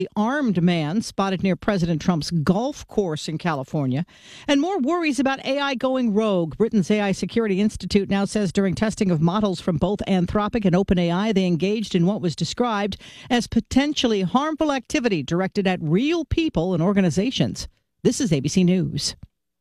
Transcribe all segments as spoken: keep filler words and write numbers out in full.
The armed man spotted near President Trump's golf course in California. And more worries about A I going rogue. Britain's A I Security Institute now says during testing of models from both Anthropic and OpenAI, they engaged in what was described as potentially harmful activity directed at real people and organizations. This is A B C News.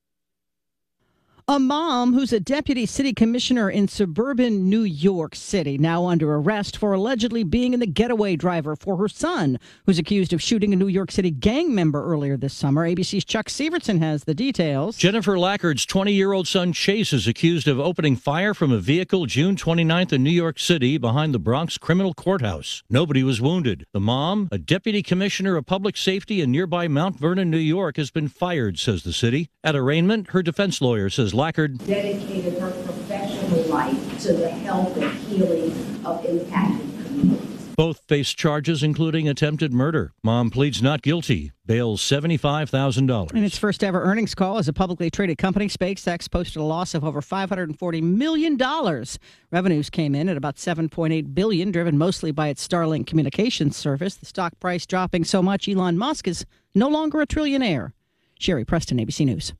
A mom who's a deputy city commissioner in suburban New York City now under arrest for allegedly being in the getaway driver for her son, who's accused of shooting a New York City gang member earlier this summer. A B C's Chuck Severson has the details. Jennifer Lackard's twenty-year-old son Chase is accused of opening fire from a vehicle June twenty-ninth in New York City behind the Bronx Criminal Courthouse. Nobody was wounded. The mom, a deputy commissioner of public safety in nearby Mount Vernon, New York, has been fired, says the city. At arraignment, her defense lawyer says Lackard dedicated her professional life to the health and healing of impacted communities. Both face charges, including attempted murder. Mom pleads not guilty. Bail seventy-five thousand dollars. In its first ever earnings call as a publicly traded company, SpaceX posted a loss of over five hundred forty million dollars. Revenues came in at about seven point eight billion dollars, driven mostly by its Starlink communications service. The stock price dropping so much, Elon Musk is no longer a trillionaire. Sherry Preston, A B C News.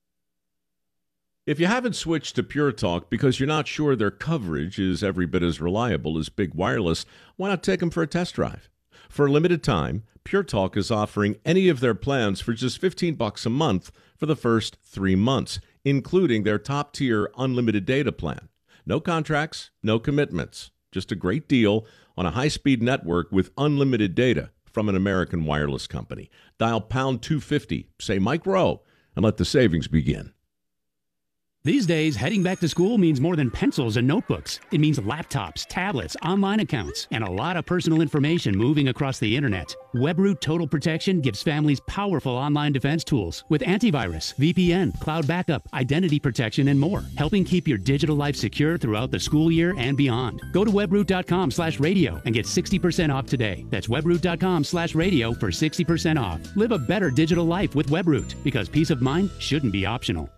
If you haven't switched to Pure Talk because you're not sure their coverage is every bit as reliable as Big Wireless, why not take them for a test drive? For a limited time, Pure Talk is offering any of their plans for just fifteen bucks a month for the first three months, including their top-tier unlimited data plan. No contracts, no commitments. Just a great deal on a high-speed network with unlimited data from an American wireless company. Dial pound two fifty, say Mike Rowe, and let the savings begin. These days, heading back to school means more than pencils and notebooks. It means laptops, tablets, online accounts, and a lot of personal information moving across the internet. WebRoot Total Protection gives families powerful online defense tools with antivirus, V P N, cloud backup, identity protection, and more, helping keep your digital life secure throughout the school year and beyond. Go to webroot.com slash radio and get sixty percent off today. That's webroot.com slash radio for sixty percent off. Live a better digital life with WebRoot, because peace of mind shouldn't be optional.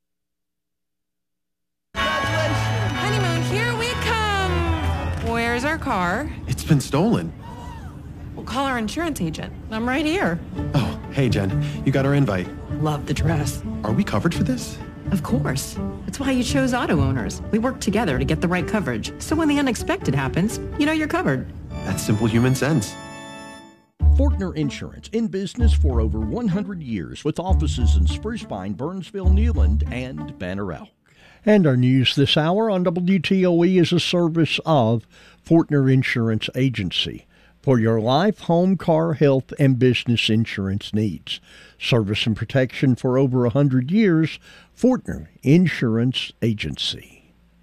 Where's our car? It's been stolen. We'll call our insurance agent. I'm right here. Oh, hey, Jen. You got our invite. Love the dress. Are we covered for this? Of course. That's why you chose Auto Owners. We work together to get the right coverage. So when the unexpected happens, you know you're covered. That's simple human sense. Fortner Insurance, in business for over one hundred years, with offices in Spruce Pine, Burnsville, Newland, and Banner Elk. And our news this hour on W T O E is a service of Fortner Insurance Agency for your life, home, car, health, and business insurance needs. Service and protection for over one hundred years, Fortner Insurance Agency.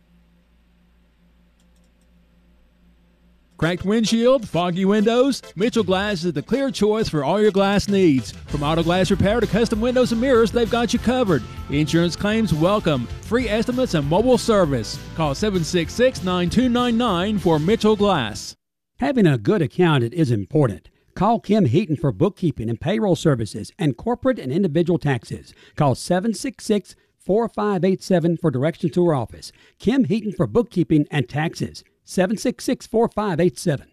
Cracked windshield, foggy windows? Mitchell Glass is the clear choice for all your glass needs. From auto glass repair to custom windows and mirrors, they've got you covered. Insurance claims welcome. Free estimates and mobile service. Call seven six six, nine two nine nine for Mitchell Glass. Having a good accountant is important. Call Kim Heaton for bookkeeping and payroll services and corporate and individual taxes. Call seven six six, four five eight seven for directions to her office. Kim Heaton for bookkeeping and taxes. seven six six, four five eight seven.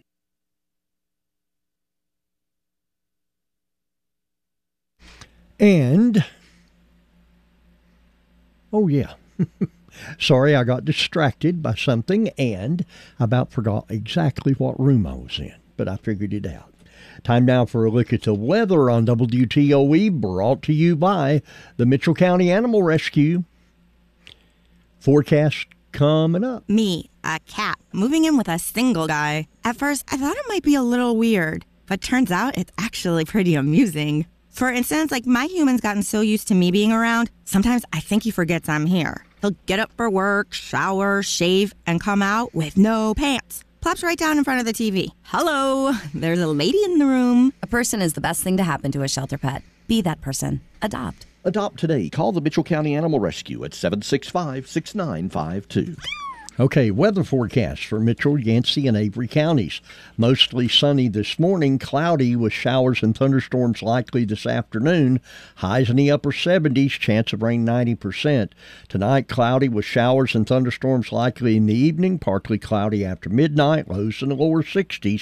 And, oh yeah, sorry, I got distracted by something and I about forgot exactly what room I was in, but I figured it out. Time now for a look at the weather on W T O E, brought to you by the Mitchell County Animal Rescue. Forecast coming up. Me, a cat, moving in with a single guy. At first, I thought it might be a little weird, but turns out it's actually pretty amusing. For instance, like my human's gotten so used to me being around, sometimes I think he forgets I'm here. He'll get up for work, shower, shave, and come out with no pants. Plops right down in front of the T V. Hello, there's a lady in the room. A person is the best thing to happen to a shelter pet. Be that person. Adopt. Adopt today. Call the Mitchell County Animal Rescue at seven six five, six nine five two. Okay, weather forecast for Mitchell, Yancey, and Avery counties. Mostly sunny this morning, cloudy with showers and thunderstorms likely this afternoon. Highs in the upper seventies, chance of rain ninety percent. Tonight, cloudy with showers and thunderstorms likely in the evening, partly cloudy after midnight, lows in the lower sixties,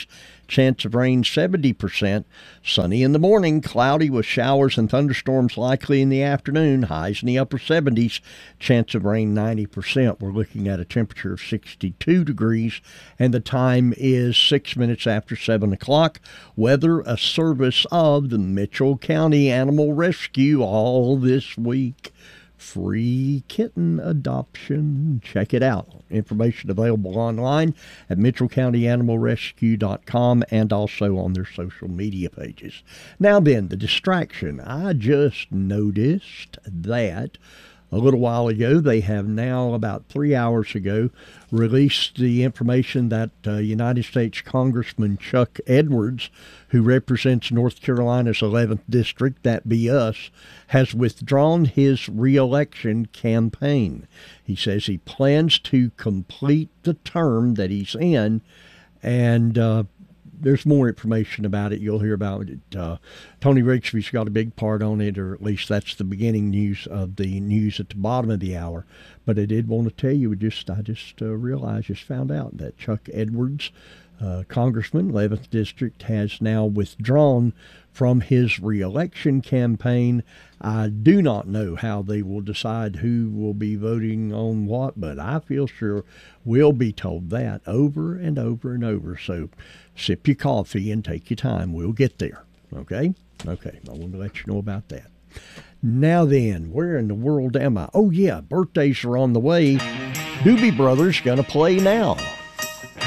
chance of rain seventy percent. Sunny in the morning, cloudy with showers and thunderstorms likely in the afternoon, highs in the upper seventies, chance of rain ninety percent. We're looking at a temperature of sixty-two degrees, and the time is six minutes after seven o'clock. Weather, a service of the Mitchell County Animal Rescue all this week. Free kitten adoption. Check it out. Information available online at mitchell county animal rescue dot com and also on their social media pages. Now then, the distraction. I just noticed that a little while ago, they have now, about three hours ago, released the information that uh, United States Congressman Chuck Edwards, who represents North Carolina's eleventh District, that be us, has withdrawn his reelection campaign. He says he plans to complete the term that he's in, and uh, there's more information about it. You'll hear about it. Uh, Tony Rigsby's got a big part on it, or at least that's the beginning news of the news at the bottom of the hour. But I did want to tell you, just I just uh, realized, just found out that Chuck Edwards, uh, Congressman, eleventh District, has now withdrawn from his reelection campaign. I do not know how they will decide who will be voting on what, but I feel sure we'll be told that over and over and over. So sip your coffee and take your time. We'll get there. Okay? Okay. I want to let you know about that. Now then, where in the world am I? Oh, yeah, birthdays are on the way. Doobie Brothers going to play now.